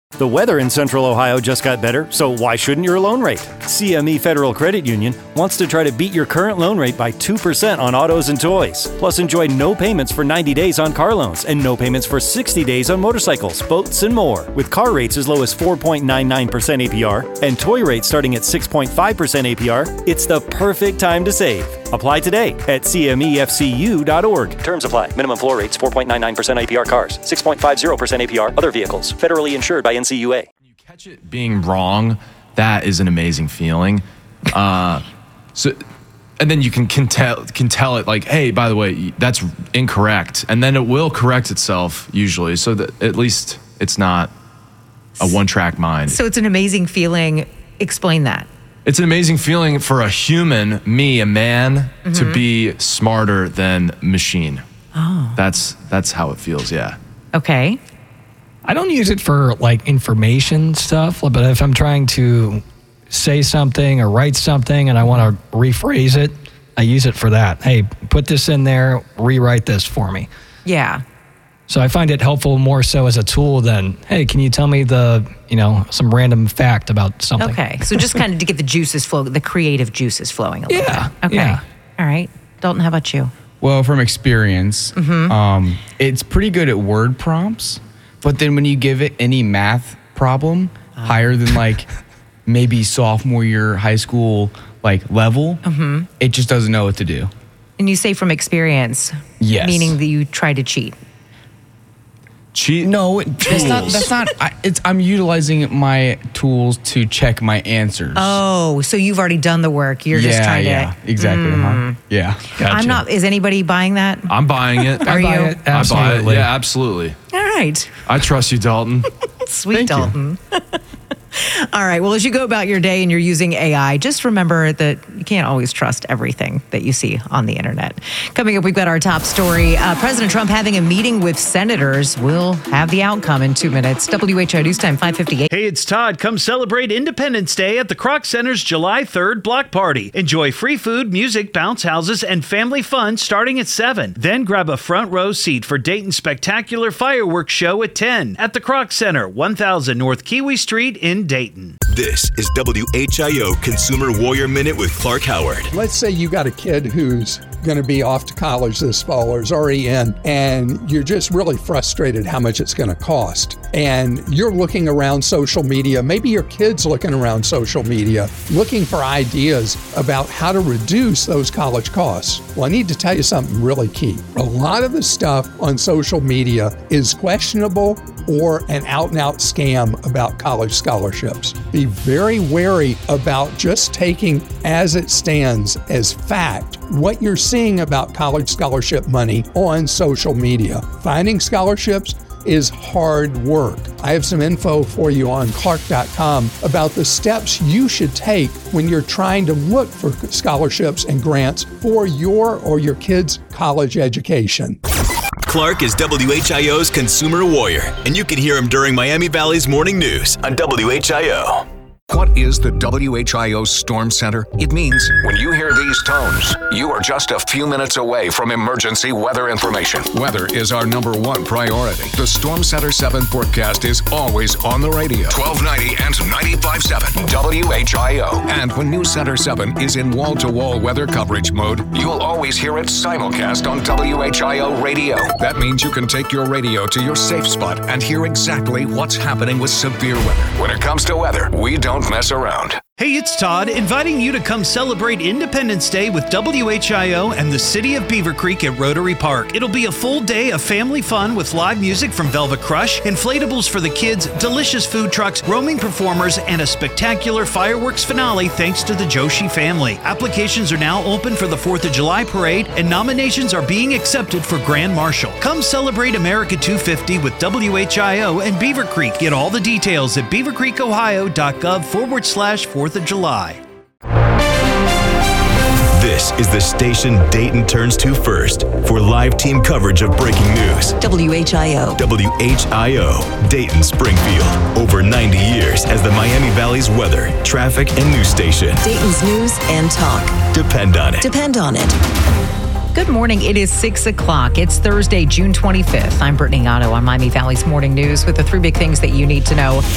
The weather in Central Ohio just got better, so why shouldn't your loan rate? CME Federal Credit Union wants to try to beat your current loan rate by 2% on autos and toys. Plus, enjoy no payments for 90 days on car loans and no payments for 60 days on motorcycles, boats, and more. With car rates as low as 4.99% APR and toy rates starting at 6.5% APR, it's the perfect time to save. Apply today at cmefcu.org. Terms apply. Minimum floor rates 4.99% APR cars, 6.50% APR other vehicles. Federally insured by NCUA. When you catch it being wrong, that is an amazing feeling. And then you can tell it like, hey, by the way, that's incorrect, and then it will correct itself usually, so that at least it's not a one-track mind. So it's an amazing feeling. Explain that. It's an amazing feeling for a human, me, a man, to be smarter than machine. Oh. That's how it feels, yeah. Okay. I don't use it for like information stuff, but if I'm trying to say something or write something and I want to rephrase it, I use it for that. Hey, put this in there, rewrite this for me. Yeah. So I find it helpful more so as a tool than, hey, can you tell me some random fact about something? Okay. So just kind of to get the juices flowing, the creative juices flowing a little bit. Okay. Yeah. All right. Dalton, how about you? Well, from experience, it's pretty good at word prompts, but then when you give it any math problem higher than like maybe sophomore year high school like level, it just doesn't know what to do. And you say from experience, yes, meaning that you try to cheat. Cheat? No, that's not. I'm utilizing my tools to check my answers. Oh, so you've already done the work. You're just trying to. Exactly. Yeah. Gotcha. I'm not. Is anybody buying that? I'm buying it. Are you? Absolutely. I buy it. Yeah, absolutely. All right. I trust you, Dalton. Sweet Thank Dalton. All right. Well, as you go about your day and you're using AI, just remember that you can't always trust everything that you see on the internet. Coming up, we've got our top story. President Trump having a meeting with senators. We'll have the outcome in 2 minutes. WHO News Time 5:58. Hey, it's Todd. Come celebrate Independence Day at the Kroc Center's July 3rd block party. Enjoy free food, music, bounce houses, and family fun starting at 7. Then grab a front row seat for Dayton's spectacular fireworks show at 10 at the Kroc Center, 1000 North Kiwi Street in Dayton. This is WHIO Consumer Warrior Minute with Clark Howard. Let's say you got a kid who's going to be off to college this fall or is already in, and you're just really frustrated how much it's going to cost. And you're looking around social media, maybe your kid's looking around social media, looking for ideas about how to reduce those college costs. Well, I need to tell you something really key. A lot of the stuff on social media is questionable or an out-and-out scam about college scholarships. Be very wary about just taking as it stands as fact what you're seeing about college scholarship money on social media. Finding scholarships is hard work. I have some info for you on Clark.com about the steps you should take when you're trying to look for scholarships and grants for your or your kids' college education. Clark is WHIO's Consumer Warrior, and you can hear him during Miami Valley's Morning News on WHIO. What is the WHIO Storm Center? It means when you hear these tones, you are just a few minutes away from emergency weather information. Weather is our #1 priority. The Storm Center 7 forecast is always on the radio. 1290 and 95.7 WHIO. And when News Center 7 is in wall-to-wall weather coverage mode, you'll always hear it simulcast on WHIO radio. That means you can take your radio to your safe spot and hear exactly what's happening with severe weather. When it comes to weather, we don't mess around. Hey, it's Todd, inviting you to come celebrate Independence Day with WHIO and the City of Beaver Creek at Rotary Park. It'll be a full day of family fun with live music from Velvet Crush, inflatables for the kids, delicious food trucks, roaming performers, and a spectacular fireworks finale thanks to the Joshi family. Applications are now open for the 4th of July parade, and nominations are being accepted for Grand Marshal. Come celebrate America 250 with WHIO and Beaver Creek. Get all the details at beavercreekohio.gov/4th of July. This is the station Dayton turns to first for live team coverage of breaking news. WHIO. WHIO, Dayton, Springfield. Over 90 years as the Miami Valley's weather, traffic, and news station. Dayton's news and talk. Depend on it. Depend on it. Good morning. It is 6 o'clock. It's Thursday, June 25th. I'm Brittany Otto on Miami Valley's Morning News with the 3 big things that you need to know.